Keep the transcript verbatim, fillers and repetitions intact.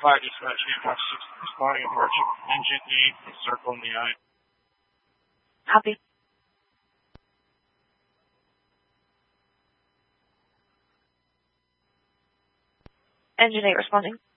five dispatch, eight five six, responding approaching engine eight, circle in the eye. Copy. Engine eight responding.